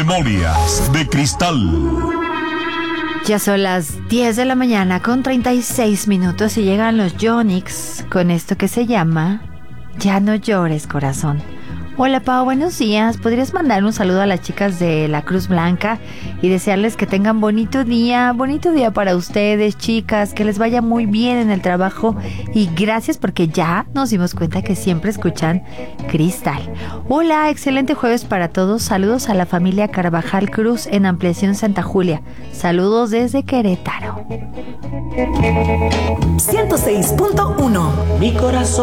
Memorias de Cristal. Ya son las 10 de la mañana con 36 minutos y llegan los Yonix con esto que se llama Ya no llores, corazón. Hola Pau, buenos días. ¿Podrías mandar un saludo a las chicas de la Cruz Blanca y desearles que tengan bonito día para ustedes, chicas, que les vaya muy bien en el trabajo y gracias porque ya nos dimos cuenta que siempre escuchan Cristal. Hola, excelente jueves para todos. Saludos a la familia Carvajal Cruz en Ampliación Santa Julia. Saludos desde Querétaro. 106.1. Mi corazón